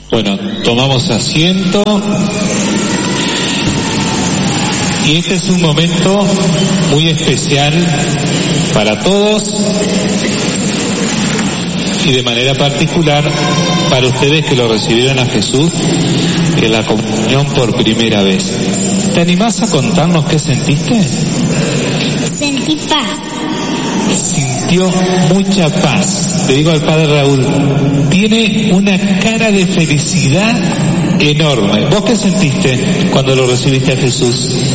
Bueno, tomamos asiento. Y este es un momento muy especial para todos y de manera particular para ustedes que lo recibieron a Jesús en la comunión por primera vez. ¿Te animás a contarnos qué sentiste? Sentí paz. Sintió mucha paz. Le digo al padre Raúl, tiene una cara de felicidad enorme. ¿Vos qué sentiste cuando lo recibiste a Jesús?